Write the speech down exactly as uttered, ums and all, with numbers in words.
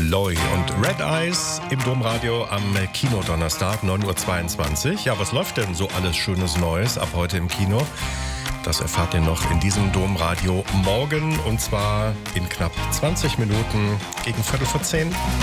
Loy und Red Eyes im Domradio am Kinodonnerstag, neun Uhr zweiundzwanzig. Ja, was läuft denn so alles Schönes Neues ab heute im Kino? Das erfahrt ihr noch in diesem Domradio morgen und zwar in knapp zwanzig Minuten gegen Viertel vor zehn.